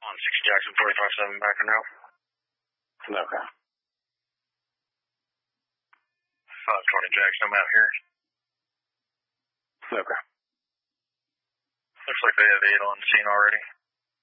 6 Jackson 45-7 back and now. Okay. 520 Jackson, I'm out here. Okay. Looks like they have 8 on scene already.